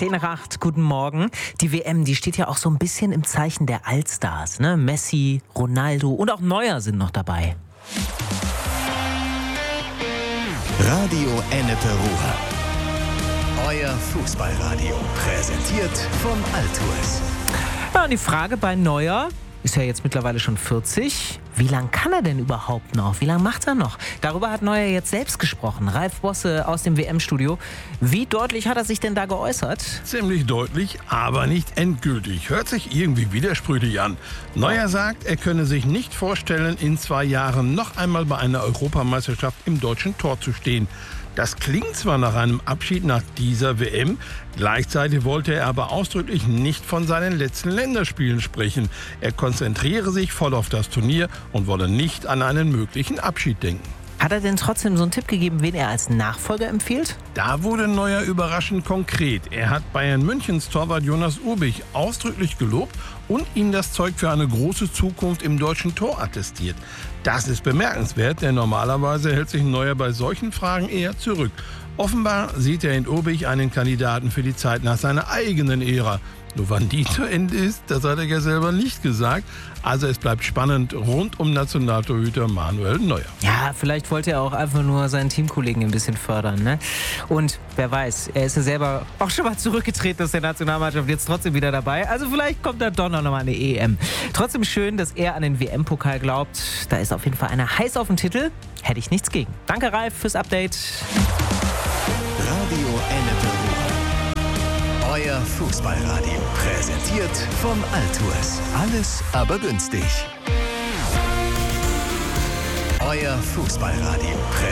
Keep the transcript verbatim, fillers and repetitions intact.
zehn nach acht, guten Morgen. Die W M, die steht ja auch so ein bisschen im Zeichen der Allstars. Ne? Messi, Ronaldo und auch Neuer sind noch dabei. Radio Ennepe Ruhr. Euer Fußballradio. Präsentiert vom Altours. Ja, und die Frage bei Neuer, ist ja jetzt mittlerweile schon vierzig. Wie lange kann er denn überhaupt noch? Wie lange macht er noch? Darüber hat Neuer jetzt selbst gesprochen. Ralf Bosse aus dem W M-Studio. Wie deutlich hat er sich denn da geäußert? Ziemlich deutlich, aber nicht endgültig. Hört sich irgendwie widersprüchlich an. Neuer sagt, er könne sich nicht vorstellen, in zwei Jahren noch einmal bei einer Europameisterschaft im deutschen Tor zu stehen. Das klingt zwar nach einem Abschied nach dieser W M, gleichzeitig wollte er aber ausdrücklich nicht von seinen letzten Länderspielen sprechen. Er konzentriere sich voll auf das Turnier und wolle nicht an einen möglichen Abschied denken. Hat er denn trotzdem so einen Tipp gegeben, wen er als Nachfolger empfiehlt? Da wurde Neuer überraschend konkret. Er hat Bayern Münchens Torwart Jonas Urbich ausdrücklich gelobt und ihm das Zeug für eine große Zukunft im deutschen Tor attestiert. Das ist bemerkenswert, denn normalerweise hält sich Neuer bei solchen Fragen eher zurück. Offenbar sieht er in Urbich einen Kandidaten für die Zeit nach seiner eigenen Ära. Nur wann die zu Ende ist, das hat er ja selber nicht gesagt. Also es bleibt spannend rund um Nationaltorhüter Manuel Neuer. Ja, vielleicht wollte er auch einfach nur seinen Teamkollegen ein bisschen fördern. Ne? Und wer weiß, er ist ja selber auch schon mal zurückgetreten aus der Nationalmannschaft, jetzt trotzdem wieder dabei. Also vielleicht kommt da doch noch mal eine E M. Trotzdem schön, dass er an den W M-Pokal glaubt. Da ist auf jeden Fall einer heiß auf den Titel. Hätte ich nichts gegen. Danke, Ralf, fürs Update. Radio Ennepe Ruhr. Euer Fußballradio. Präsentiert vom Altours. Alles aber günstig. Euer Fußballradio.